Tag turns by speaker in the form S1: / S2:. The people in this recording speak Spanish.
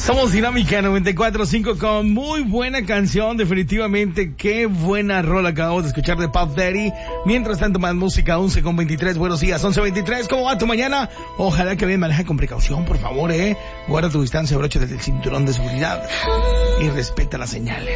S1: Somos Dinámica 94.5 con muy buena canción, definitivamente. Qué buena rola acabamos de escuchar de Puff Daddy. Mientras tanto, más música, 11:23. Buenos días, 11:23. ¿Cómo va tu mañana? Ojalá que bien, maneja con precaución, por favor, Guarda tu distancia, broche desde el cinturón de seguridad y respeta las señales.